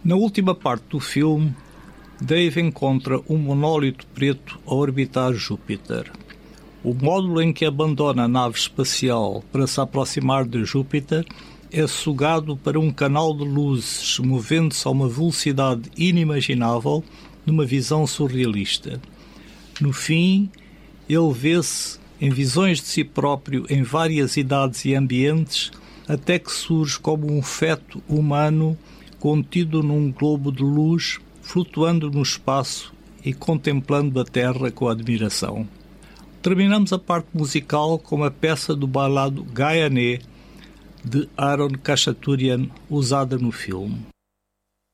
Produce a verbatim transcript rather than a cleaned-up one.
Na última parte do filme, Dave encontra um monólito preto a orbitar Júpiter. O módulo em que abandona a nave espacial para se aproximar de Júpiter é sugado para um canal de luzes, movendo-se a uma velocidade inimaginável numa visão surrealista. No fim, ele vê-se em visões de si próprio em várias idades e ambientes, até que surge como um feto humano contido num globo de luz, flutuando no espaço e contemplando a Terra com admiração. Terminamos a parte musical com a peça do bailado Gaiané, de Aaron Khachaturian, usada no filme.